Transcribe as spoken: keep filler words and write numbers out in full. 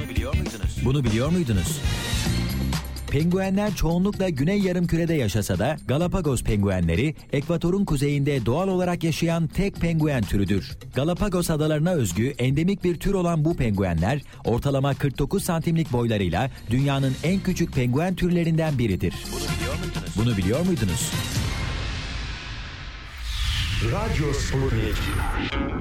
Bunu biliyor muydunuz? Bunu biliyor muydunuz? Penguenler çoğunlukla Güney Yarımküre'de yaşasa da Galapagos penguenleri ekvatorun kuzeyinde doğal olarak yaşayan tek penguen türüdür. Galapagos adalarına özgü endemik bir tür olan bu penguenler ortalama kırk dokuz santimlik boylarıyla dünyanın en küçük penguen türlerinden biridir. Bunu biliyor muydunuz? Bunu biliyor muydunuz? Radyo Sputnik.